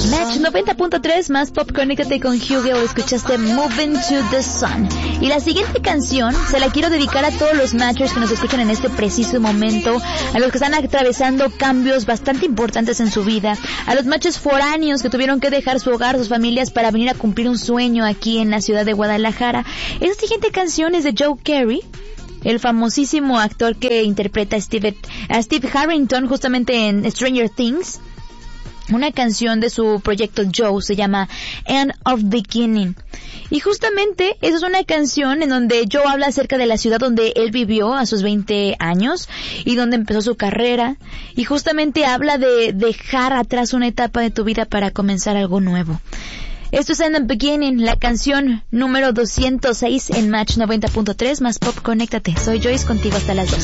Match 90.3 más Pop, conéctate con Hugo, escuchaste Moving to the Sun. Y la siguiente canción se la quiero dedicar a todos los matchers que nos escuchan en este preciso momento, a los que están atravesando cambios bastante importantes en su vida, a los matchers foráneos que tuvieron que dejar su hogar, sus familias para venir a cumplir un sueño aquí en la ciudad de Guadalajara. Esta siguiente canción es de Joe Carey, el famosísimo actor que interpreta a Steve Harrington justamente en Stranger Things. Una canción de su proyecto Joe se llama End of Beginning. Y justamente esa es una canción en donde Joe habla acerca de la ciudad donde él vivió a sus 20 años y donde empezó su carrera. Y justamente habla de dejar atrás una etapa de tu vida para comenzar algo nuevo. Esto es End of Beginning, la canción número 206 en Match 90.3 más Pop, conéctate. Soy Joyce, contigo hasta las 2.